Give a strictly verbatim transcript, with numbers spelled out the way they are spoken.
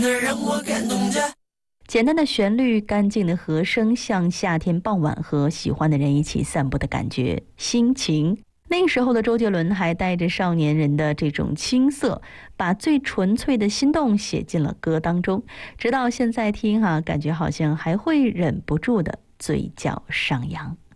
简单的旋律，干净的和声，像夏天傍晚和喜欢的人一起散步的感觉，心情。那时候的周杰伦还带着少年人的这种青涩，把最纯粹的心动写进了歌当中。直到现在听哈、啊，感觉好像还会忍不住的嘴角上扬。